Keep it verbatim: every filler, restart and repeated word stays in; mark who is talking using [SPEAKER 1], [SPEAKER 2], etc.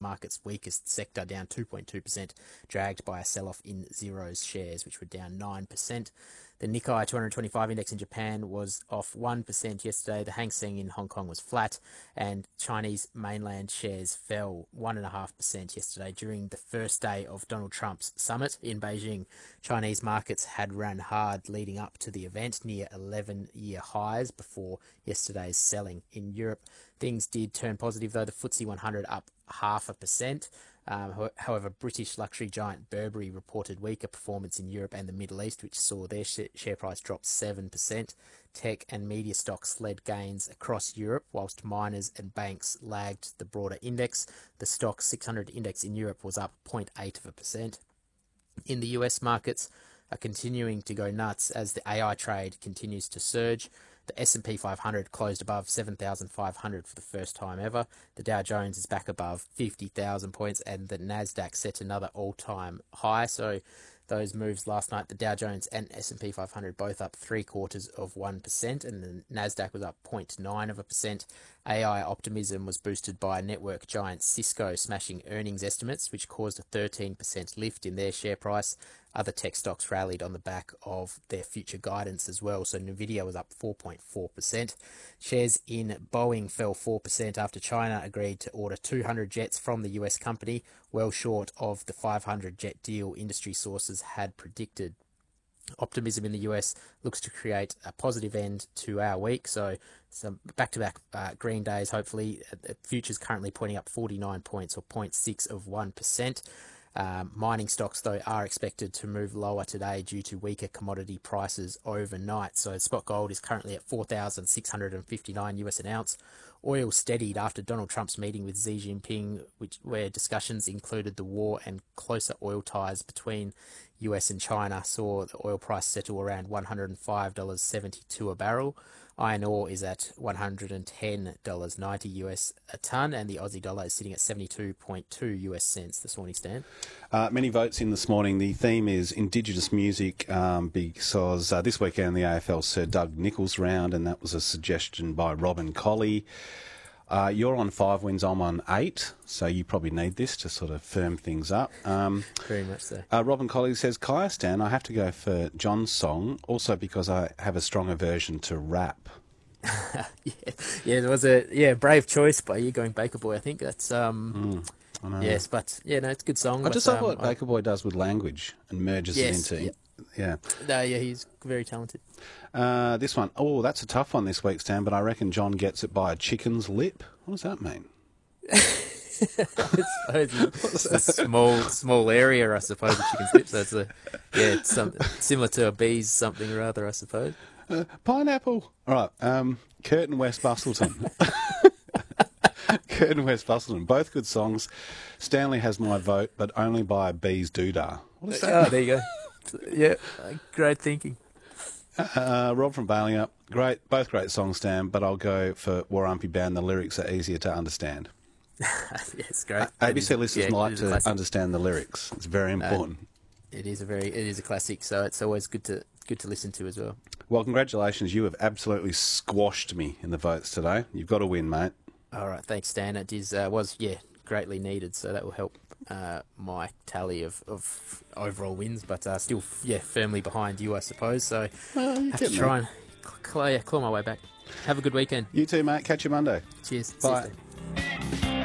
[SPEAKER 1] market's weakest sector, down two point two percent, dragged by a sell-off in Xero's shares, which were down nine percent. The Nikkei two twenty-five index in Japan was off one percent yesterday. The Hang Seng in Hong Kong was flat, and Chinese mainland shares fell one point five percent yesterday during the first day of Donald Trump's summit in Beijing. Chinese markets had run hard leading up to the event, near eleven-year highs before yesterday's selling. In Europe, things did turn positive, though. The F T S E one hundred up half a percent. Um, however, British luxury giant Burberry reported weaker performance in Europe and the Middle East, which saw their sh- share price drop seven percent. Tech and media stocks led gains across Europe, whilst miners and banks lagged the broader index. The Stoxx six hundred index in Europe was up zero point eight of a percent. In the U S, markets are continuing to go nuts as the A I trade continues to surge. The S and P five hundred closed above seven thousand five hundred for the first time ever. The Dow Jones is back above fifty thousand points, and the Nasdaq set another all-time high. So those moves last night, the Dow Jones and S and P five hundred both up three quarters of one percent, and the Nasdaq was up zero point nine of a percent. A I optimism was boosted by network giant Cisco smashing earnings estimates, which caused a thirteen percent lift in their share price. Other tech stocks rallied on the back of their future guidance as well. So Nvidia was up four point four percent. Shares in Boeing fell four percent after China agreed to order two hundred jets from the U S company, well short of the five hundred jet deal industry sources had predicted. Optimism in the U S looks to create a positive end to our week. So some back-to-back uh, green days, hopefully. Uh, futures currently pointing up forty-nine points, or zero point six of one percent. Um, mining stocks, though, are expected to move lower today due to weaker commodity prices overnight. So spot gold is currently at four thousand six hundred fifty-nine US an ounce. Oil steadied after Donald Trump's meeting with Xi Jinping, which where discussions included the war and closer oil ties between U S and China saw the oil price settle around one hundred five dollars seventy-two a barrel. Iron ore is at one hundred ten dollars ninety US a tonne, and the Aussie dollar is sitting at seventy-two point two US cents this morning, Stan.
[SPEAKER 2] Uh, many votes in this morning. The theme is Indigenous music um, because uh, this weekend the A F L Sir Doug Nicholls round, and that was a suggestion by Robin Colley. Uh, you're on five wins, I'm on eight, so you probably need this to sort of firm things up. Um,
[SPEAKER 1] Very much so.
[SPEAKER 2] Uh, Robin Colley says, Kaya Stan, I have to go for John's song, also because I have a strong aversion to rap.
[SPEAKER 1] yeah, yeah, it was a yeah brave choice by you going Baker Boy. I think that's um,
[SPEAKER 2] mm, I know.
[SPEAKER 1] yes, but yeah, no, it's a good song.
[SPEAKER 2] I
[SPEAKER 1] but,
[SPEAKER 2] just love
[SPEAKER 1] um,
[SPEAKER 2] what
[SPEAKER 1] I,
[SPEAKER 2] Baker Boy does with language and merges
[SPEAKER 1] yes,
[SPEAKER 2] it into.
[SPEAKER 1] Yeah.
[SPEAKER 2] Yeah.
[SPEAKER 1] No, yeah, he's very talented.
[SPEAKER 2] Uh, this one, oh, that's a tough one this week, Stan, but I reckon John gets it by a chicken's lip. What does that mean?
[SPEAKER 1] I suppose it's a small, small area, I suppose, the chicken's lip. So it's a, yeah, it's something similar to a bee's something or other, I suppose.
[SPEAKER 2] Uh, pineapple. All right. Um, Curtin West Bustleton. Curtin West Bustleton. Both good songs. Stanley has my vote, but only by a bee's doodah. What is that?
[SPEAKER 1] Oh, there you go. Yeah, uh, great thinking.
[SPEAKER 2] Uh, Rob from Balingup. Great, both great songs, Stan, but I'll go for Warumpi Band. The lyrics are easier to understand.
[SPEAKER 1] Yes, great.
[SPEAKER 2] Uh, A B C listeners
[SPEAKER 1] yeah,
[SPEAKER 2] like to understand the lyrics. It's very important.
[SPEAKER 1] Uh, it is a very, it is a classic, so it's always good to good to listen to as well.
[SPEAKER 2] Well, congratulations. You have absolutely squashed me in the votes today. You've got to win, mate.
[SPEAKER 1] All right, thanks, Stan. It is uh, was yeah greatly needed, so that will help uh, my tally of, of overall wins, but uh, still yeah firmly behind you, I suppose. So
[SPEAKER 2] well, you
[SPEAKER 1] have to try me. and claw, claw my way back. Have a good weekend.
[SPEAKER 2] You too, mate. Catch you Monday.
[SPEAKER 1] Cheers.
[SPEAKER 2] Bye.
[SPEAKER 1] See you,